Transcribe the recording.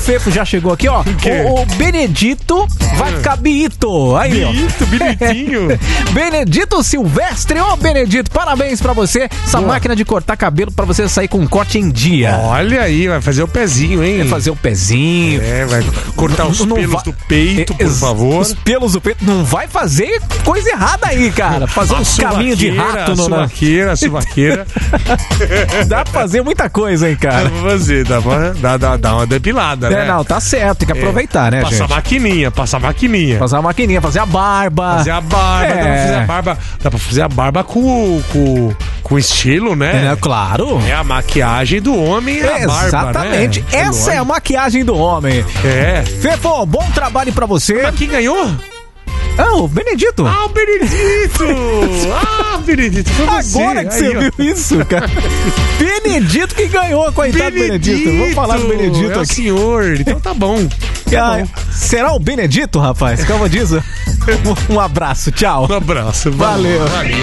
Fefo já chegou aqui, ó. O Benedito vai ficar Biito. Aí, Biito, bonitinho. Benedito Silvestre. Ô, Benedito, parabéns pra você. Essa máquina de cortar cabelo pra você sair com um corte em dia. Olha aí, vai fazer o pezinho, hein? Vai fazer o pezinho. Vai cortar os pelos do peito, por favor. Os pelos do peito. Não vai fazer coisa errada aí, cara. Fazer uns caminhos de rato no... A suvaqueira. Dá pra fazer muita coisa, hein, cara. Dá pra fazer, dá uma depilada, né? Não, tá certo, tem que aproveitar, né, passar gente? Passar maquininha. Fazer a maquininha, fazer a barba. Dá pra fazer a barba com estilo, né? Claro. É a maquiagem do homem, a barba, exatamente. Né? Essa é a maquiagem do homem. Fefo, bom trabalho pra você. Mas quem ganhou? O Benedito. O Benedito. Benedito, foi você. Agora que você viu isso, cara. Benedito que ganhou, coitado do Benedito. Vamos falar do Benedito aqui. O senhor, então tá bom. Será o Benedito, rapaz? Como diz? Um abraço, tchau. Um abraço. Valeu.